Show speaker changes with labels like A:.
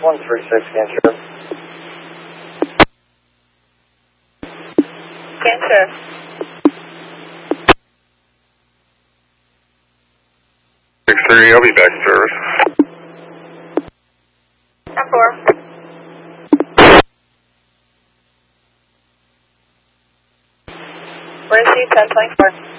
A: 136 Cancer.
B: Cancer.
C: I'll be back to service.
B: 10-4. Where's the 1024?